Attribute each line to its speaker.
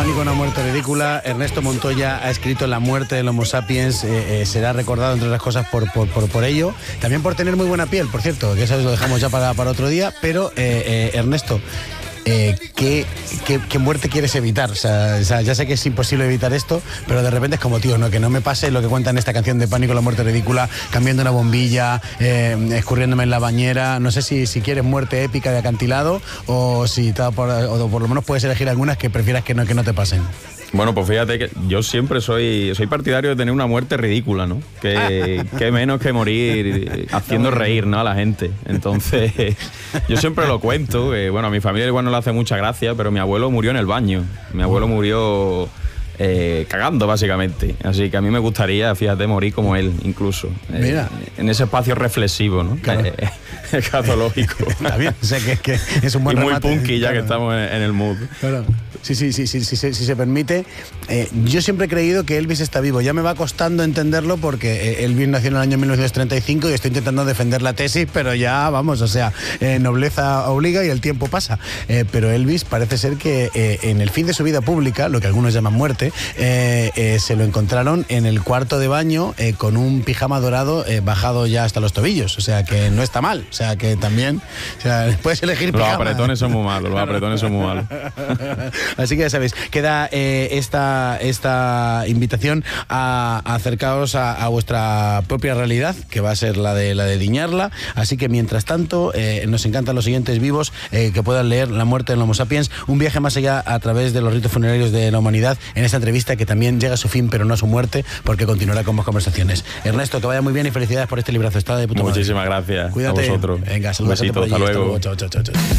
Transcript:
Speaker 1: Pánico, una muerte ridícula. Ernesto Montoya ha escrito La muerte del Homo sapiens. Será recordado, entre otras cosas, por ello. También por tener muy buena piel, por cierto, que eso lo dejamos ya para otro día. Pero, Ernesto, ¿qué muerte quieres evitar? O sea, ya sé que es imposible evitar esto, pero de repente es como, tío, no, que no me pase lo que cuenta en esta canción de Pánico, la muerte ridícula, cambiando una bombilla, escurriéndome en la bañera. No sé si quieres muerte épica de acantilado o si o por lo menos puedes elegir algunas que prefieras que no te pasen.
Speaker 2: Bueno, pues fíjate que yo siempre soy partidario de tener una muerte ridícula, ¿no? Que menos que morir haciendo reír, ¿no?, a la gente. Entonces, yo siempre lo cuento, que bueno, a mi familia igual no le hace mucha gracia, pero mi abuelo murió en el baño. Mi abuelo murió cagando, básicamente. Así que a mí me gustaría, fíjate, morir como él, incluso. En ese espacio reflexivo, ¿no? Claro. Catológico.
Speaker 1: Está bien, o sea que es un buen
Speaker 2: y muy
Speaker 1: remate,
Speaker 2: punky, ya
Speaker 1: claro,
Speaker 2: que estamos en el mood.
Speaker 1: Claro. Sí, si se permite. Yo siempre he creído que Elvis está vivo. Ya me va costando entenderlo porque Elvis nació en el año 1935 y estoy intentando defender la tesis, pero ya, vamos, o sea, nobleza obliga y el tiempo pasa. Pero Elvis parece ser que en el fin de su vida pública, lo que algunos llaman muerte, se lo encontraron en el cuarto de baño con un pijama dorado bajado ya hasta los tobillos. O sea, que no está mal. O sea, que también, o sea, puedes elegir pijama.
Speaker 2: Los apretones son muy malos,
Speaker 1: Así que ya sabéis, queda esta invitación a acercaros a vuestra propia realidad, que va a ser la de diñarla. Así que mientras tanto, nos encantan los siguientes vivos que puedan leer La muerte del Homo sapiens, un viaje más allá a través de los ritos funerarios de la humanidad, en esta entrevista que también llega a su fin, pero no a su muerte, porque continuará con más conversaciones. Ernesto, que vaya muy bien y felicidades por este librazo. Está de puta madre.
Speaker 2: Muchísimas gracias.
Speaker 1: Cuídate.
Speaker 2: A vosotros.
Speaker 1: Venga, saludos.
Speaker 2: Un besito, hasta luego.
Speaker 1: Chao.